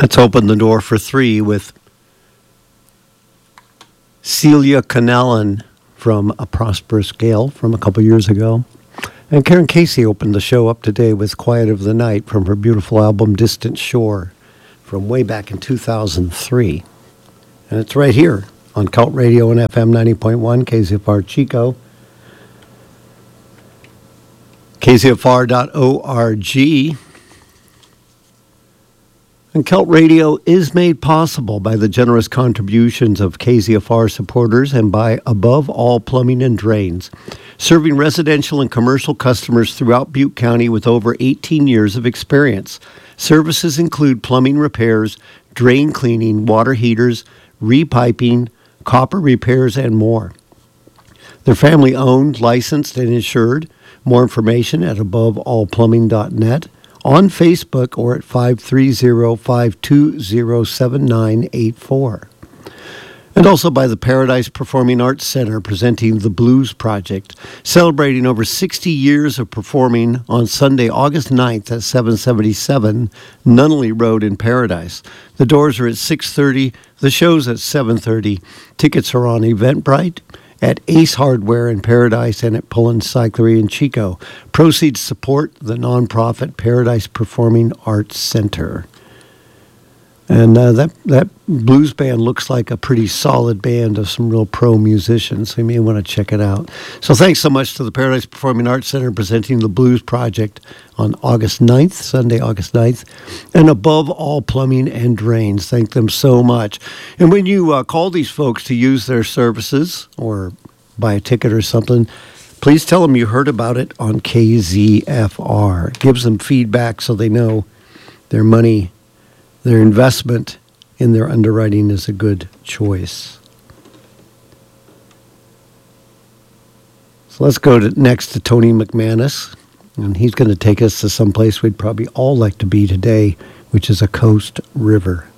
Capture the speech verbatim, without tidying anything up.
Let's open the door for three with Celia Canellan from A Prosperous Gale from a couple years ago. And Karen Casey opened the show up today with Quiet of the Night from her beautiful album Distant Shore from way back in two thousand three. And it's right here on Cult Radio and F M ninety point one, K Z F R Chico. K Z F R dot org. And Cult Radio is made possible by the generous contributions of K Z F R supporters and by Above All Plumbing and Drains, serving residential and commercial customers throughout Butte County with over eighteen years of experience. Services include plumbing repairs, drain cleaning, water heaters, repiping, copper repairs, and more. They're family-owned, licensed, and insured. More information at above all plumbing dot net, on Facebook, or at five three zero, five two zero, seven nine eight four. And also by the Paradise Performing Arts Center, presenting The Blues Project, celebrating over sixty years of performing on Sunday, August ninth at seven seventy-seven Nunnally Road in Paradise. The doors are at six thirty, the show's at seven thirty. Tickets are on Eventbrite, at Ace Hardware in Paradise, and at Pullen Cyclery in Chico. Proceeds support the nonprofit Paradise Performing Arts Center. And uh, that, that blues band looks like a pretty solid band of some real pro musicians, so you may want to check it out. So thanks so much to the Paradise Performing Arts Center presenting the Blues Project on August ninth, Sunday, August ninth. And Above All Plumbing and Drains, thank them so much. And when you uh, call these folks to use their services or buy a ticket or something, please tell them you heard about it on K Z F R. It gives them feedback so they know their money, their investment in their underwriting is a good choice. So let's go to, next to Tony McManus, and he's going to take us to someplace we'd probably all like to be today, which is a coast river.